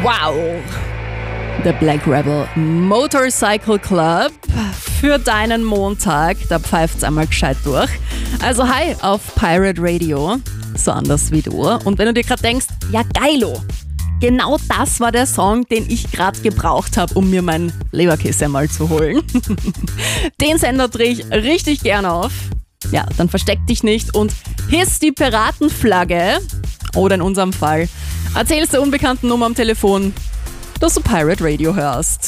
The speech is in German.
Wow! The Black Rebel Motorcycle Club für deinen Montag. Da pfeift's einmal gescheit durch. Also hi auf Pirate Radio, so anders wie du. Und wenn du dir gerade denkst, ja geilo, genau das war der Song, den ich gerade gebraucht habe, um mir mein Leberkäse mal zu holen. Den Sender drehe ich richtig gern auf. Ja, dann versteck dich nicht und hiss die Piratenflagge. Oder in unserem Fall, erzählst der unbekannten Nummer am Telefon, dass du Pirate Radio hörst.